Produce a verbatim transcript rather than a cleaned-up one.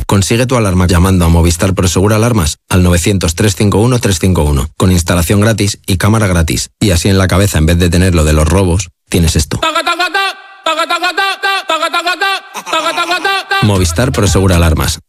Consigue tu alarma llamando a Movistar Prosegur Alarmas al novecientos, trescientos cincuenta y uno, trescientos cincuenta y uno, con instalación gratis y cámara gratis. Y así en la cabeza, en vez de tener lo de los robos, tienes esto. Movistar Prosegur Alarmas.